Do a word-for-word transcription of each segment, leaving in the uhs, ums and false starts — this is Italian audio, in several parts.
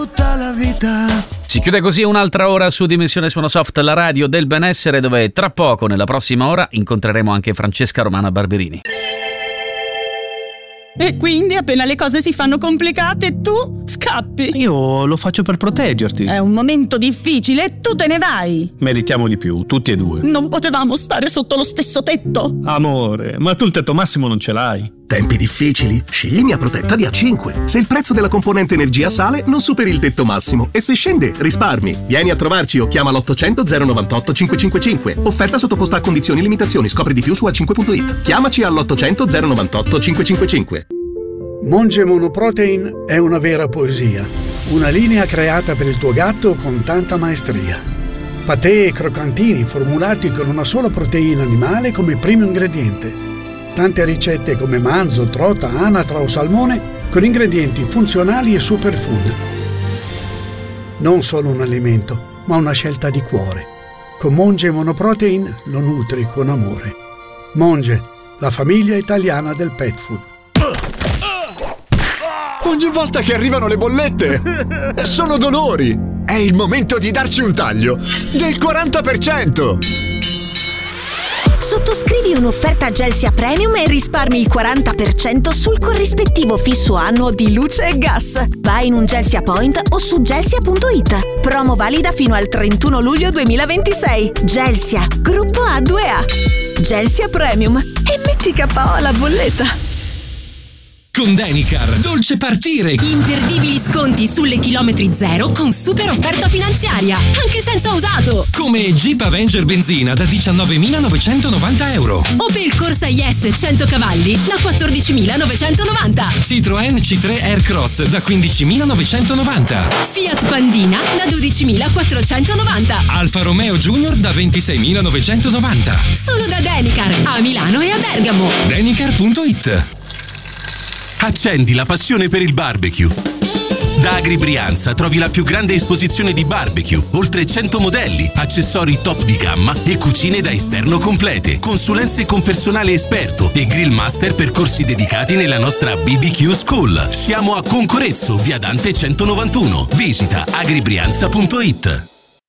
Tutta la vita. Si chiude così un'altra ora su Dimensione Suono Soft, la radio del benessere, dove tra poco, nella prossima ora, incontreremo anche Francesca Romana Barberini. E quindi appena le cose si fanno complicate tu scappi. Io lo faccio per proteggerti. È un momento difficile e tu te ne vai. Meritiamo di più, tutti e due. Non potevamo stare sotto lo stesso tetto. Amore, ma tu il tetto massimo non ce l'hai. Tempi difficili? Scegli Mia Protetta di A cinque. Se il prezzo della componente energia sale, non superi il tetto massimo. E se scende, risparmi. Vieni a trovarci o chiama l'ottocento zero novantotto cinquecentocinquantacinque. Offerta sottoposta a condizioni e limitazioni. Scopri di più su a cinque punto it. Chiamaci all'ottocento zero novantotto cinquecentocinquantacinque. Monge Monoprotein è una vera poesia. Una linea creata per il tuo gatto con tanta maestria. Patè e croccantini formulati con una sola proteina animale come primo ingrediente. Tante ricette come manzo, trota, anatra o salmone con ingredienti funzionali e superfood. Non solo un alimento, ma una scelta di cuore. Con Monge Monoprotein lo nutri con amore. Monge, la famiglia italiana del pet food. Ogni volta che arrivano le bollette sono dolori. È il momento di darci un taglio del quaranta per cento. Sottoscrivi un'offerta Gelsia Premium e risparmi il quaranta per cento sul corrispettivo fisso annuo di luce e gas. Vai in un Gelsia Point o su gelsia punto it. Promo valida fino al trentuno luglio duemilaventisei. Gelsia, gruppo A due A. Gelsia Premium. E metti K O alla bolletta. Con Denicar, dolce partire! Imperdibili sconti sulle chilometri zero con super offerta finanziaria, anche senza usato! Come Jeep Avenger benzina da diciannovemilanovecentonovanta euro. Opel Corsa I S cento cavalli da quattordicimilanovecentonovanta. Citroën C tre Aircross da quindicimilanovecentonovanta. Fiat Pandina da dodicimilaquattrocentonovanta. Alfa Romeo Junior da ventiseimilanovecentonovanta. Solo da Denicar, a Milano e a Bergamo. Denicar punto it. Accendi la passione per il barbecue. Da Agri Brianza trovi la più grande esposizione di barbecue, oltre cento modelli, accessori top di gamma e cucine da esterno complete, consulenze con personale esperto e grill master per corsi dedicati nella nostra B B Q School. Siamo a Concorezzo, via Dante centonovantuno. Visita agri brianza punto it.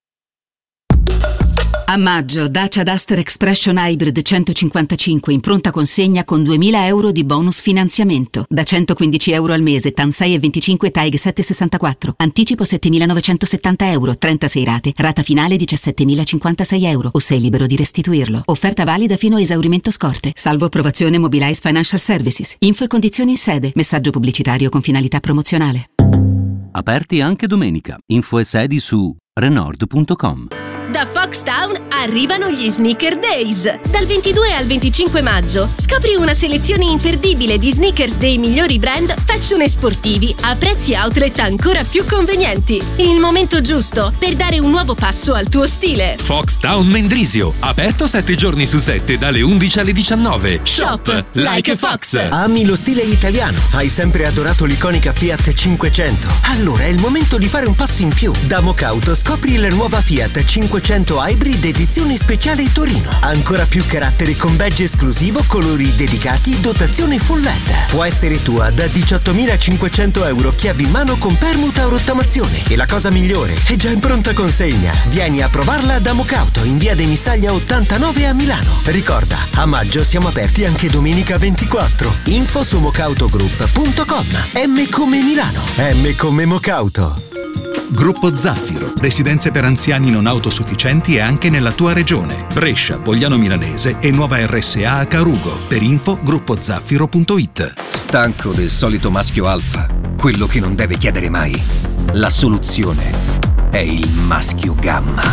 A maggio Dacia Duster Expression Hybrid centocinquantacinque in pronta consegna con duemila euro di bonus finanziamento. Da centoquindici euro al mese, T A N sei e venticinque T A E G settecentosessantaquattro. Anticipo settemilanovecentosessanta euro, trentasei rate. Rata finale diciassettemilacinquantasei euro o sei libero di restituirlo. Offerta valida fino a esaurimento scorte. Salvo approvazione Mobilize Financial Services. Info e condizioni in sede. Messaggio pubblicitario con finalità promozionale. Aperti anche domenica. Info e sedi su renord punto com. Da Foxtown arrivano gli Sneaker Days. Dal ventidue al venticinque maggio scopri una selezione imperdibile di sneakers dei migliori brand fashion e sportivi a prezzi outlet ancora più convenienti. Il momento giusto per dare un nuovo passo al tuo stile. Foxtown Mendrisio, aperto sette giorni su sette dalle undici alle diciannove. Shop like a Fox. Ami lo stile italiano? Hai sempre adorato l'iconica Fiat cinquecento? Allora è il momento di fare un passo in più. Da Mocauto scopri la nuova Fiat cinquecento Hybrid edizione speciale Torino. Ancora più carattere con badge esclusivo, colori dedicati, dotazione full L E D. Può essere tua da diciottomilacinquecento euro chiavi in mano con permuta o rottamazione. E la cosa migliore, è già in pronta consegna. Vieni a provarla da Mocauto in via Denisaglia ottantanove a Milano. Ricorda, a maggio siamo aperti anche domenica ventiquattro. Info su mocautogroup punto com. M come Milano. M come Mocauto. Gruppo Zaffiro, residenze per anziani non autosufficienti e anche nella tua regione. Brescia, Pogliano Milanese e nuova R S A a Carugo. Per info gruppo zaffiro punto it. Stanco del solito maschio alfa? Quello che non deve chiedere mai. La soluzione è il maschio gamma.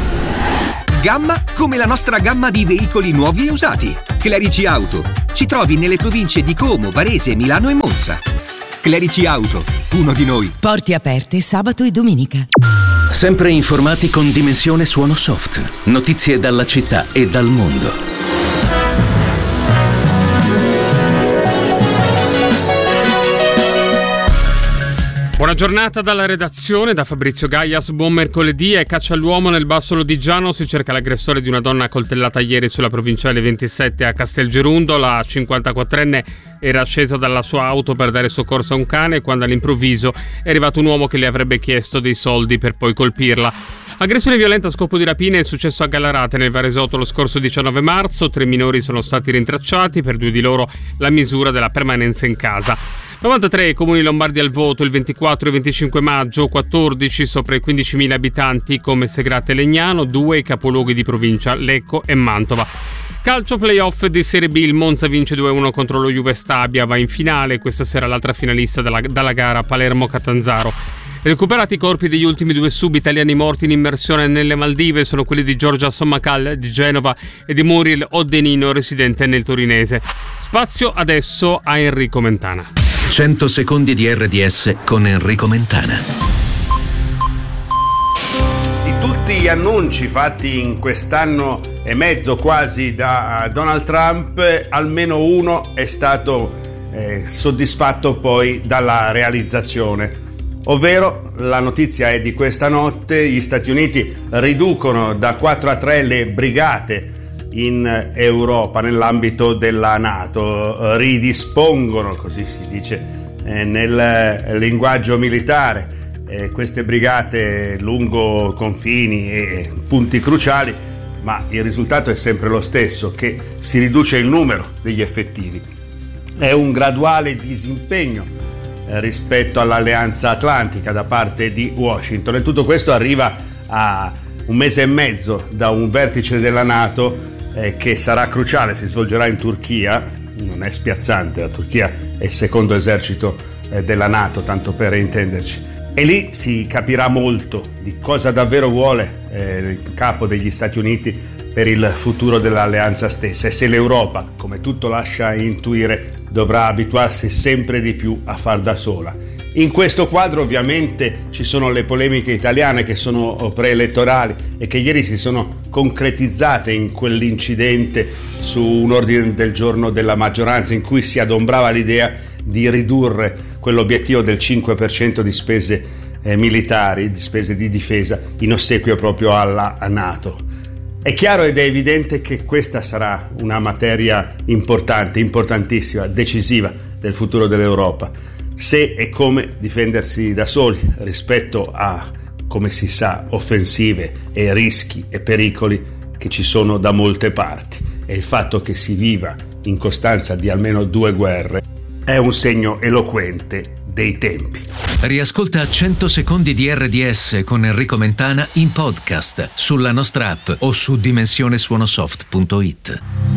Gamma come la nostra gamma di veicoli nuovi e usati. Clerici Auto. Ci trovi nelle province di Como, Varese, Milano e Monza. Clerici Auto, uno di noi. Porte aperte sabato e domenica. Sempre informati con Dimensione Suono Soft. Notizie dalla città e dal mondo. Buona giornata dalla redazione, da Fabrizio Gaias. Buon mercoledì. È caccia all'uomo nel Basso Lodigiano. Si cerca l'aggressore di una donna coltellata ieri sulla provinciale ventisette a Castelgerundo. La cinquantaquattrenne era scesa dalla sua auto per dare soccorso a un cane quando all'improvviso è arrivato un uomo che le avrebbe chiesto dei soldi per poi colpirla. Aggressione violenta a scopo di rapina è successo a Gallarate nel Varesotto lo scorso diciannove marzo. Tre minori sono stati rintracciati, per due di loro la misura della permanenza in casa. novantatré comuni lombardi al voto il ventiquattro e venticinque maggio, quattordici sopra i quindicimila abitanti come Segrate e Legnano, due i capoluoghi di provincia, Lecco e Mantova. Calcio playoff di Serie B, il Monza vince due a uno contro lo Juve Stabia, va in finale, questa sera l'altra finalista dalla, dalla gara Palermo-Catanzaro. Recuperati i corpi degli ultimi due sub-italiani morti in immersione nelle Maldive, sono quelli di Giorgia Sommacal di Genova e di Muriel Oddenino, residente nel torinese. Spazio adesso a Enrico Mentana. cento secondi di R D S con Enrico Mentana. Di tutti gli annunci fatti in quest'anno e mezzo quasi da Donald Trump, almeno uno è stato eh, soddisfatto poi dalla realizzazione. Ovvero, la notizia è di questa notte, gli Stati Uniti riducono da quattro a tre le brigate in Europa nell'ambito della NATO, ridispongono, così si dice eh, nel linguaggio militare, eh, queste brigate lungo confini e punti cruciali, ma il risultato è sempre lo stesso, che si riduce il numero degli effettivi. È un graduale disimpegno rispetto all'Alleanza Atlantica da parte di Washington, e tutto questo arriva a un mese e mezzo da un vertice della NATO eh, che sarà cruciale, si svolgerà in Turchia. Non è spiazzante, la Turchia è il secondo esercito eh, della NATO, tanto per intenderci, e lì si capirà molto di cosa davvero vuole eh, il capo degli Stati Uniti per il futuro dell'alleanza stessa, e se l'Europa, come tutto lascia intuire, dovrà abituarsi sempre di più a far da sola. In questo quadro ovviamente ci sono le polemiche italiane che sono preelettorali e che ieri si sono concretizzate in quell'incidente su un ordine del giorno della maggioranza in cui si adombrava l'idea di ridurre quell'obiettivo del cinque per cento di spese eh, militari, di spese di difesa, in ossequio proprio alla NATO. È chiaro ed è evidente che questa sarà una materia importante, importantissima, decisiva del futuro dell'Europa. Se e come difendersi da soli rispetto a, come si sa, offensive e rischi e pericoli che ci sono da molte parti. E il fatto che si viva in costanza di almeno due guerre è un segno eloquente dei tempi. Riascolta cento secondi di R D S con Enrico Mentana in podcast sulla nostra app o su dimensione suonosoft punto it.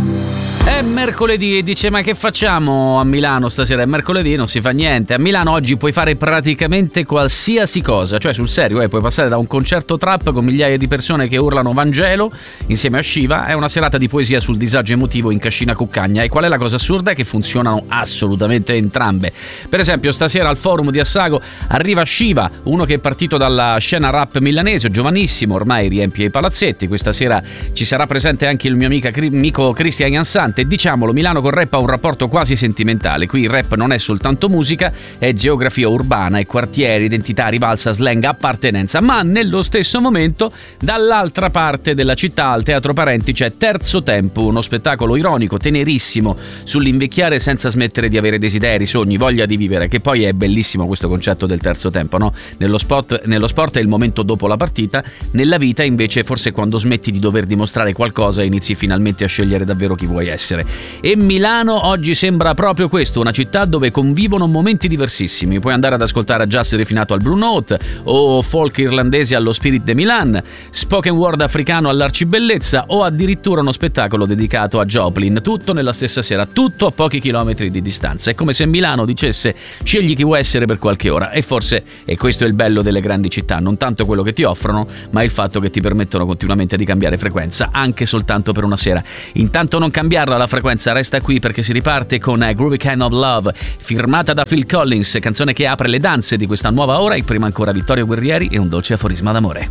È mercoledì e dice: ma che facciamo a Milano stasera? È mercoledì, non si fa niente. A Milano oggi puoi fare praticamente qualsiasi cosa, cioè sul serio, eh, puoi passare da un concerto trap con migliaia di persone che urlano Vangelo insieme a Shiva, è una serata di poesia sul disagio emotivo in Cascina Cuccagna. E qual è la cosa assurda? È che funzionano assolutamente entrambe. Per esempio stasera al forum di Assago arriva Shiva, uno che è partito dalla scena rap milanese, giovanissimo, ormai riempie i palazzetti. Questa sera ci sarà presente anche il mio amica, amico Cristian Jansante. Diciamolo, Milano col rap ha un rapporto quasi sentimentale. Qui il rap non è soltanto musica, è geografia urbana, è quartieri, identità, rivalsa, slang, appartenenza. Ma nello stesso momento, dall'altra parte della città, al Teatro Parenti, c'è Terzo Tempo, uno spettacolo ironico, tenerissimo, sull'invecchiare senza smettere di avere desideri, sogni, voglia di vivere, che poi è bellissimo questo concetto del terzo tempo, no? Nello sport, nello sport è il momento dopo la partita, nella vita invece forse quando smetti di dover dimostrare qualcosa e inizi finalmente a scegliere davvero chi vuoi essere. E Milano oggi sembra proprio questo, una città dove convivono momenti diversissimi. Puoi andare ad ascoltare jazz rifinato al Blue Note o folk irlandese allo Spirit de Milan, spoken word africano all'Arcibellezza o addirittura uno spettacolo dedicato a Joplin, tutto nella stessa sera, tutto a pochi chilometri di distanza. È come se Milano dicesse: scegli chi vuoi essere per qualche ora. E forse è questo il bello delle grandi città, non tanto quello che ti offrono, ma il fatto che ti permettono continuamente di cambiare frequenza, anche soltanto per una sera. Intanto non cambiarla la frequenza, resta qui perché si riparte con Groovy Kind of Love, firmata da Phil Collins, canzone che apre le danze di questa nuova ora. Il prima ancora Vittorio Guerrieri e un dolce aforisma d'amore.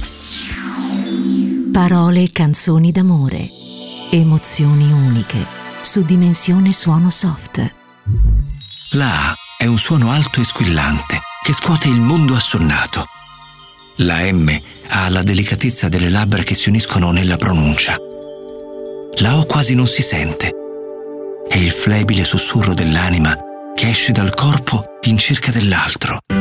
Parole e canzoni d'amore, emozioni uniche, su Dimensione Suono Soft. La A è un suono alto e squillante, che scuote il mondo assonnato. La M ha la delicatezza delle labbra che si uniscono nella pronuncia. La O quasi non si sente. È il flebile sussurro dell'anima che esce dal corpo in cerca dell'altro.